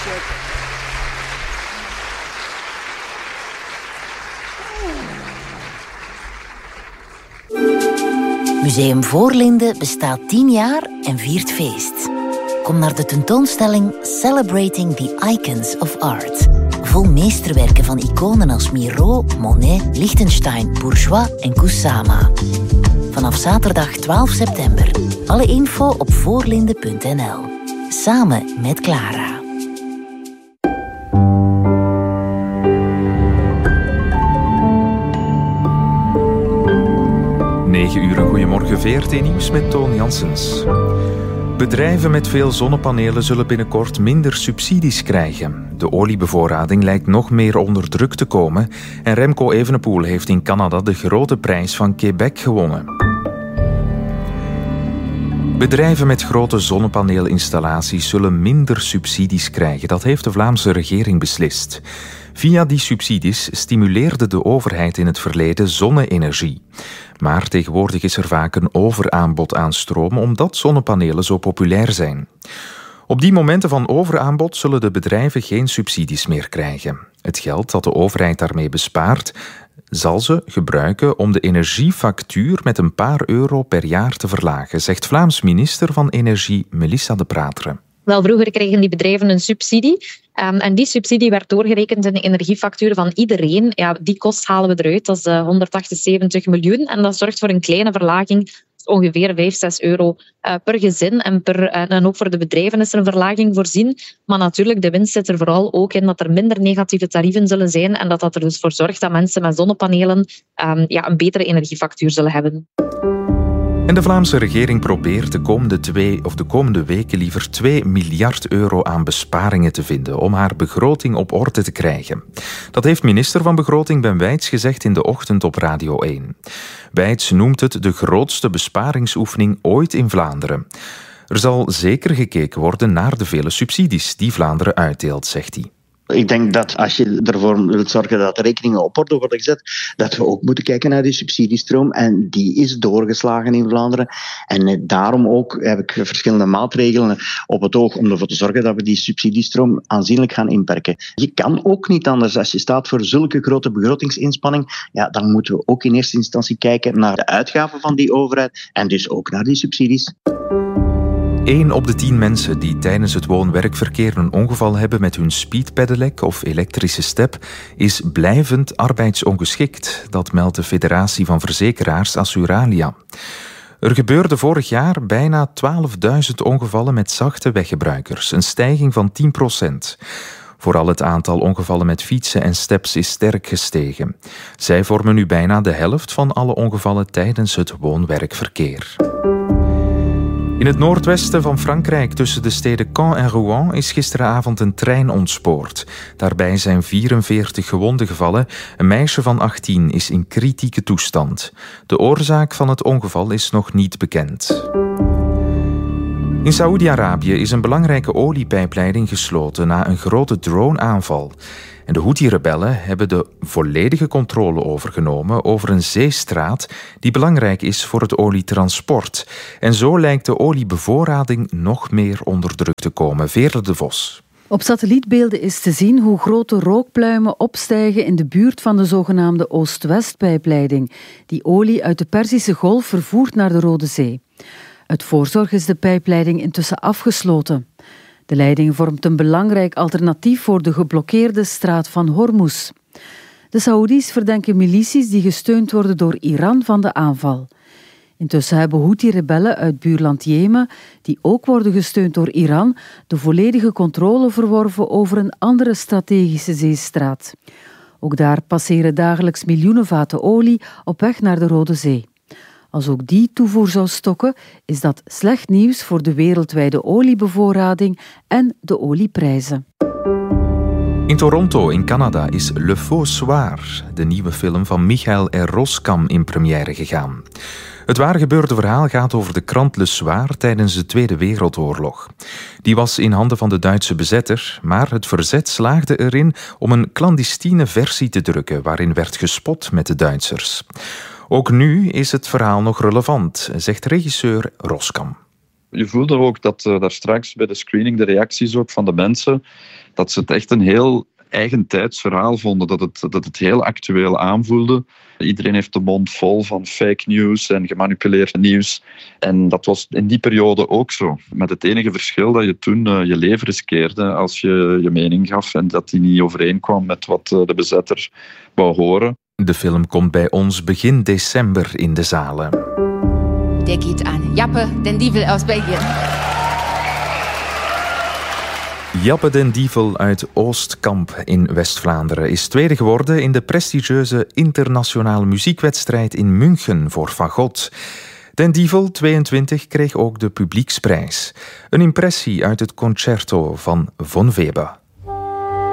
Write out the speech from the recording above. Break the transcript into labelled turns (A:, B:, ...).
A: Museum Voorlinden bestaat 10 jaar en viert feest. Kom naar de tentoonstelling Celebrating the Icons of Art. Vol meesterwerken van iconen als Miro, Monet, Liechtenstein, Bourgeois en Kusama. Vanaf zaterdag 12 september. Alle info op voorlinden.nl. Samen met Clara.
B: Goedemorgen, VRT-nieuws met Toon Janssens. Bedrijven met veel zonnepanelen zullen binnenkort minder subsidies krijgen. De oliebevoorrading lijkt nog meer onder druk te komen en Remco Evenepoel heeft in Canada de grote prijs van Quebec gewonnen. Bedrijven met grote zonnepaneelinstallaties zullen minder subsidies krijgen. Dat heeft de Vlaamse regering beslist. Via die subsidies stimuleerde de overheid in het verleden zonne-energie. Maar tegenwoordig is er vaak een overaanbod aan stroom omdat zonnepanelen zo populair zijn. Op die momenten van overaanbod zullen de bedrijven geen subsidies meer krijgen. Het geld dat de overheid daarmee bespaart, zal ze gebruiken om de energiefactuur met een paar euro per jaar te verlagen, zegt Vlaams minister van Energie Melissa De Prateren.
C: Wel, vroeger kregen die bedrijven een subsidie. En die subsidie werd doorgerekend in de energiefactuur van iedereen. Ja, die kost halen we eruit, dat is 178 miljoen. En dat zorgt voor een kleine verlaging, ongeveer 5-6 euro per gezin. En ook voor de bedrijven is er een verlaging voorzien. Maar natuurlijk, de winst zit er vooral ook in dat er minder negatieve tarieven zullen zijn en dat er dus voor zorgt dat mensen met zonnepanelen een betere energiefactuur zullen hebben.
B: En de Vlaamse regering probeert de komende weken liever 2 miljard euro aan besparingen te vinden om haar begroting op orde te krijgen. Dat heeft minister van Begroting Ben Wijts gezegd in de ochtend op Radio 1. Wijts noemt het de grootste besparingsoefening ooit in Vlaanderen. Er zal zeker gekeken worden naar de vele subsidies die Vlaanderen uitdeelt, zegt hij.
D: Ik denk dat als je ervoor wilt zorgen dat de rekeningen op orde worden gezet, dat we ook moeten kijken naar die subsidiestroom. En die is doorgeslagen in Vlaanderen. En daarom ook heb ik verschillende maatregelen op het oog om ervoor te zorgen dat we die subsidiestroom aanzienlijk gaan inperken. Je kan ook niet anders. Als je staat voor zulke grote begrotingsinspanning, dan moeten we ook in eerste instantie kijken naar de uitgaven van die overheid en dus ook naar die subsidies.
B: 1 op de 10 mensen die tijdens het woon-werkverkeer een ongeval hebben met hun speedpedelec of elektrische step is blijvend arbeidsongeschikt. Dat meldt de Federatie van Verzekeraars Assuralia. Er gebeurden vorig jaar bijna 12.000 ongevallen met zachte weggebruikers, een stijging van 10%. Vooral het aantal ongevallen met fietsen en steps is sterk gestegen. Zij vormen nu bijna de helft van alle ongevallen tijdens het woon-werkverkeer. In het noordwesten van Frankrijk, tussen de steden Caen en Rouen, is gisteravond een trein ontspoord. Daarbij zijn 44 gewonden gevallen. Een meisje van 18 is in kritieke toestand. De oorzaak van het ongeval is nog niet bekend. In Saoedi-Arabië is een belangrijke oliepijpleiding gesloten na een grote drone-aanval. En de Houthi-rebellen hebben de volledige controle overgenomen over een zeestraat die belangrijk is voor het olietransport. En zo lijkt de oliebevoorrading nog meer onder druk te komen. Veerle de Vos.
E: Op satellietbeelden is te zien hoe grote rookpluimen opstijgen in de buurt van de zogenaamde Oost-West-pijpleiding, die olie uit de Perzische Golf vervoert naar de Rode Zee. Uit voorzorg is de pijpleiding intussen afgesloten. De leiding vormt een belangrijk alternatief voor de geblokkeerde straat van Hormuz. De Saoedi's verdenken milities die gesteund worden door Iran van de aanval. Intussen hebben Houthi-rebellen uit buurland Jemen, die ook worden gesteund door Iran, de volledige controle verworven over een andere strategische zeestraat. Ook daar passeren dagelijks miljoenen vaten olie op weg naar de Rode Zee. Als ook die toevoer zou stokken, is dat slecht nieuws voor de wereldwijde oliebevoorrading en de olieprijzen.
B: In Toronto, in Canada, is Le Faux Soir, de nieuwe film van Michael R. Roskam, in première gegaan. Het waargebeurde verhaal gaat over de krant Le Soir tijdens de Tweede Wereldoorlog. Die was in handen van de Duitse bezetter, maar het verzet slaagde erin om een clandestine versie te drukken waarin werd gespot met de Duitsers. Ook nu is het verhaal nog relevant, zegt regisseur Roskam.
F: Je voelde ook dat daar straks bij de screening de reacties ook van de mensen, dat ze het echt een heel eigentijds verhaal vonden, dat het heel actueel aanvoelde. Iedereen heeft de mond vol van fake news en gemanipuleerd nieuws. En dat was in die periode ook zo. Met het enige verschil dat je toen je leven riskeerde als je je mening gaf en dat die niet overeenkwam met wat de bezetter wou horen.
B: De film komt bij ons begin december in de zalen.
G: Der geht aan Jappe den Dievel uit België.
B: Jappe den Dievel uit Oostkamp in West-Vlaanderen is tweede geworden in de prestigieuze internationale muziekwedstrijd in München voor fagot. Den Dievel, 22, kreeg ook de publieksprijs. Een impressie uit het concerto van Von Weber.